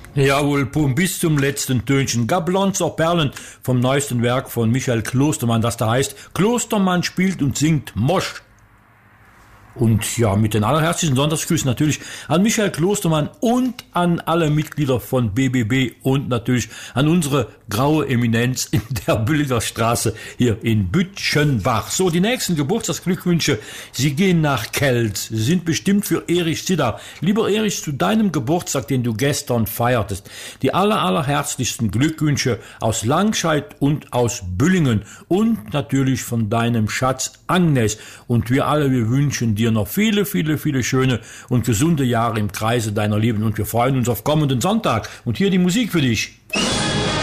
Jawohl, Pum, bis zum letzten Tönchen. Gablonzer Perlen vom neuesten Werk von Michael Klostermann, das da heißt, Klostermann spielt und singt Mosch. Und ja, mit den allerherzlichsten Sonntagsgrüßen natürlich an Michael Klostermann und an alle Mitglieder von BBB und natürlich an unsere graue Eminenz in der Bülliger Straße hier in Bütchenbach. So, die nächsten Geburtstagsglückwünsche, sie gehen nach Kelt, sie sind bestimmt für Erich Zidder. Lieber Erich, zu deinem Geburtstag, den du gestern feiertest, die allerherzlichsten Glückwünsche aus Langscheid und aus Büllingen und natürlich von deinem Schatz Agnes. Und wir alle, wir wünschen dir noch viele, viele, viele schöne und gesunde Jahre im Kreise deiner Lieben und wir freuen uns auf kommenden Sonntag. Und hier die Musik für dich.